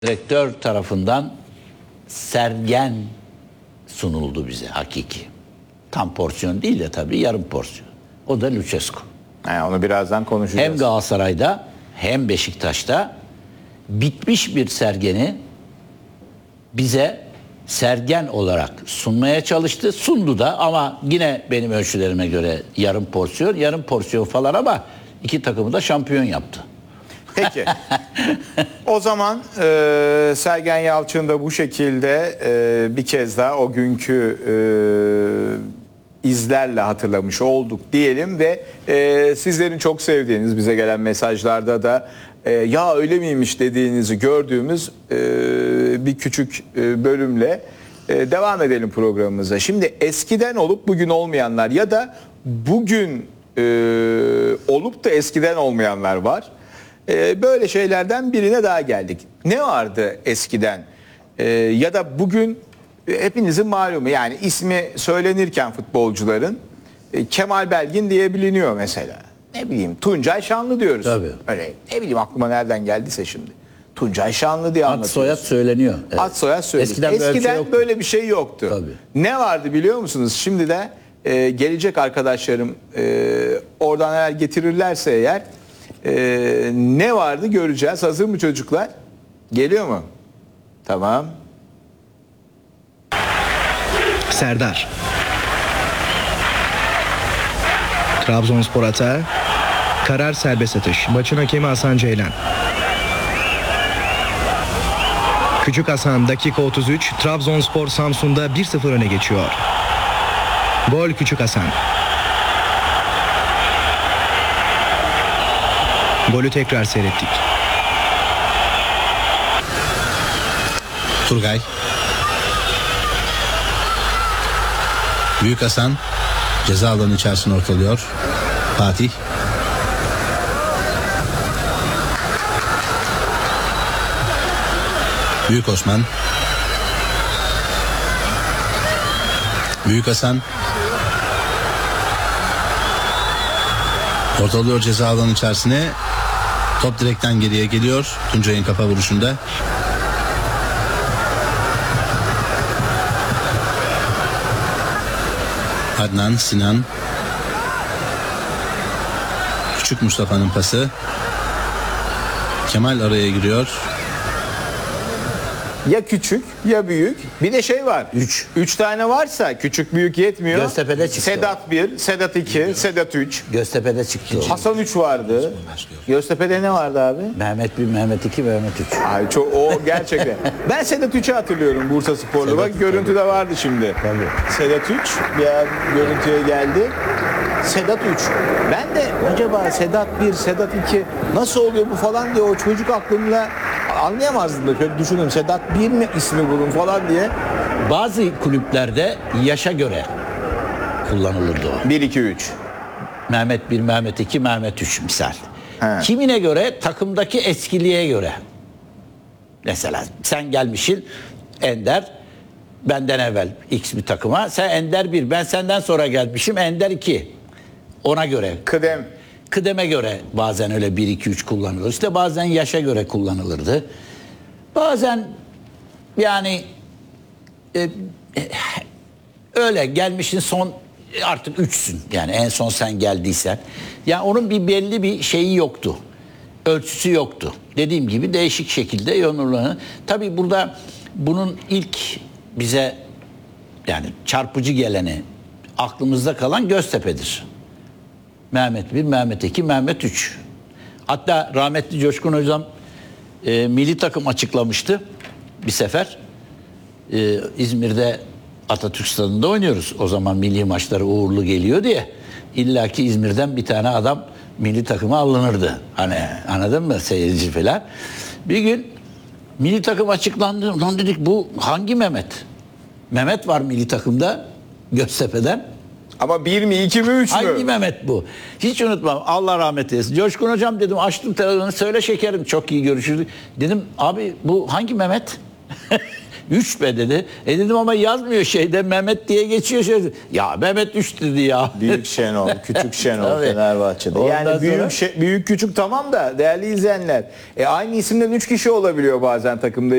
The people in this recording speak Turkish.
Direktör tarafından sergen sunuldu bize hakiki. Tam porsiyon değil de tabii yarım porsiyon. O da Lucescu. Onu birazdan konuşacağız. Hem Galatasaray'da hem Beşiktaş'ta bitmiş bir sergeni bize sergen olarak sunmaya çalıştı. Sundu da ama yine benim ölçülerime göre yarım porsiyon falan ama iki takımı da şampiyon yaptı. Peki. O zaman Sergen Yalçın da bu şekilde bir kez daha o günkü izlerle hatırlamış olduk diyelim ve sizlerin çok sevdiğiniz bize gelen mesajlarda da ya öyle miymiş dediğinizi gördüğümüz bir küçük bölümle devam edelim programımıza. Şimdi eskiden olup bugün olmayanlar ya da bugün olup da eskiden olmayanlar var. Böyle şeylerden birine daha geldik. Ne vardı eskiden ya da bugün hepinizin malumu, yani ismi söylenirken futbolcuların Kemal Belgin diye biliniyor mesela. Ne bileyim Tuncay Şanlı diyoruz. Tabii. Öyle, ne bileyim aklıma nereden geldiyse şimdi. Tuncay Şanlı diye anlatıyoruz. Ad soyad söyleniyor. Evet. Ad soyad söyleniyor. Eskiden böyle bir şey yoktu. Tabii. Ne vardı biliyor musunuz? Şimdi de gelecek arkadaşlarım oradan eğer getirirlerse eğer ne vardı göreceğiz. Hazır mı çocuklar? Geliyor mu? Tamam. Serdar. Trabzonspor atağı. Karar serbest atış. Maçın hakemi Hasan Ceylan. Küçük Hasan dakika 33. Trabzonspor Samsun'da 1-0 öne geçiyor. Gol Küçük Hasan. Golü tekrar seyrettik. Turgay. Büyük Hasan ceza alanı içerisine ortalıyor. Fatih. Büyük Osman. Büyük Hasan. Ortalıyor ceza alanı içerisine. Top direkten geriye geliyor. Tuncay'ın kafa vuruşunda. Adnan, Sinan. Küçük Mustafa'nın pası. Kemal araya giriyor. Ya küçük ya büyük. Bir de şey var. 3 tane varsa küçük büyük yetmiyor. Göztepe'de çıktı. Sedat 1, Sedat 2, Sedat 3. Göztepe'de çıktı o. Hasan 3 vardı. Göztepe'de ne vardı abi? Mehmet 1, Mehmet 2, Mehmet 3. Ay çok, o gerçekten. Ben Sedat 3'ü hatırlıyorum, Bursa Sporlu. Bak görüntüde vardı şimdi. Tabii. Sedat 3 bir an görüntüye geldi. Sedat 3. Ben de acaba Sedat 1, Sedat 2 nasıl oluyor bu falan diye o çocuk aklımla anlayamazdım da şöyle düşündüm. Sedat 1 mi ismi bunun falan diye. Bazı kulüplerde yaşa göre kullanılırdı o. 1, 2, 3. Mehmet 1, Mehmet 2, Mehmet 3 misal. He. Kimine göre? Takımdaki eskiliğe göre. Mesela sen gelmişsin Ender benden evvel X bir takıma. Sen Ender 1, ben senden sonra gelmişim Ender 2. Ona göre. Kıdem. Kıdeme göre bazen öyle 1, 2, 3 kullanılır. İşte bazen yaşa göre kullanılırdı. Bazen yani öyle gelmişin son artık 3'sün. Yani en son sen geldiysen. Yani onun bir belli bir şeyi yoktu. Ölçüsü yoktu. Dediğim gibi değişik şekilde yorumlanır. Tabii burada bunun ilk bize yani çarpıcı geleni aklımızda kalan Göztepe'dir. Mehmet 1, Mehmet 2, Mehmet 3. Hatta rahmetli Coşkun Hocam milli takım açıklamıştı bir sefer. İzmir'de Atatürk Stadı'nda oynuyoruz. O zaman milli maçları uğurlu geliyor diye. İlla ki İzmir'den bir tane adam milli takıma alınırdı. Hani anladın mı seyirci falan. Bir gün milli takım açıklandı. Lan dedik bu hangi Mehmet? Mehmet var milli takımda Göztepe'den. Ama 1 mi 2 mi 3 mü? Hangi Mehmet bu? Hiç unutmam. Allah rahmet eylesin. Coşkun Hocam dedim açtım televizyonu söyle şekerim çok iyi görüşürdük. Dedim abi bu hangi Mehmet? 3 be dedi. Dedim ama yazmıyor şeyde, Mehmet diye geçiyor. Şey. Ya Mehmet 3 dedi ya. Büyük Şenol, küçük Şenol Tabii. Fenerbahçe'de. Ondan Yani sonra- büyük küçük tamam da değerli izleyenler. Aynı isimden 3 kişi olabiliyor bazen takımda.